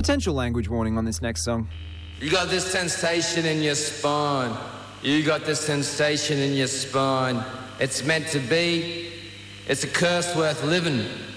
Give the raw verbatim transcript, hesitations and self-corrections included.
Potential language warning on this next song. You got this sensation in your spine. You got this sensation in your spine. It's meant to be. It's a curse worth living.